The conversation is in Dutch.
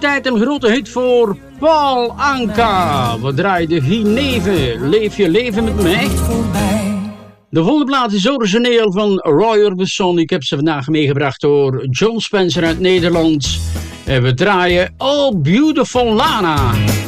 tijd een grote hit voor Paul Anka. We draaien de Geneve. Leef je leven met mij? De volgende plaat is origineel van Roy Orbison. Ik heb ze vandaag meegebracht door John Spencer uit Nederland. En we draaien Oh Beautiful Lana.